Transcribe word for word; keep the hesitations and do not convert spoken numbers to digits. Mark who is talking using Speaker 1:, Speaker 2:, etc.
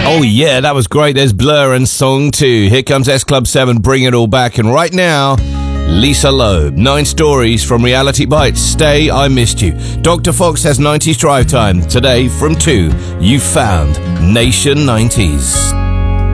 Speaker 1: Oh yeah, that was great. There's Blur and Song two. Here comes S Club seven, bring it all back. And right now, Lisa Loeb, Nine Stories from Reality Bites. Stay, I Missed You. Doctor Fox has nineties Drive Time. Today from two, you found Nation nineties.